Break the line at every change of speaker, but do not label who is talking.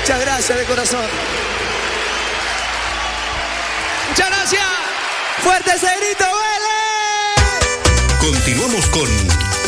Muchas gracias de corazón. Muchas gracias. Fuerte ese grito, Vélez.
Continuamos con